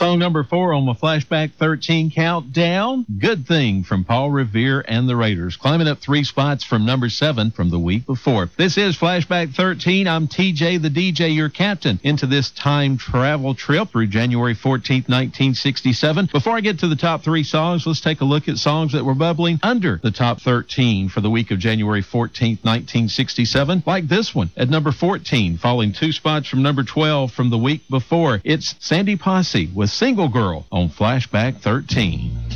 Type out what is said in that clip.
Song number 4 on my Flashback 13 countdown, Good Thing from Paul Revere and the Raiders, climbing up 3 spots from number 7 from the week before. This is Flashback 13. I'm TJ the DJ, your captain, into this time travel trip through January 14th, 1967. Before I get to the top 3 songs, let's take a look at songs that were bubbling under the top 13 for the week of January 14th, 1967, like this one at number 14, falling 2 spots from number 12 from the week before. It's Sandy Posse with Single Girl on Flashback 13.